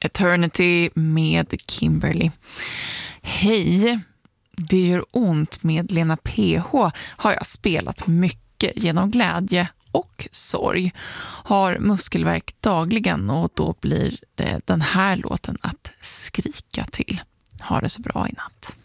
Eternity med Kimberly. Hej, det gör ont med Lena PH har jag spelat mycket genom glädje och sorg. Har muskelvärk dagligen och då blir det den här låten att skrika till. Ha det så bra i natt.